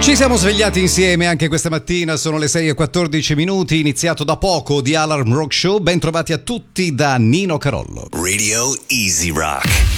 Ci siamo svegliati insieme anche questa mattina, sono le 6:14, iniziato da poco The Alarm Rock Show. Ben trovati a tutti da Nino Carollo. Radio Easy Rock.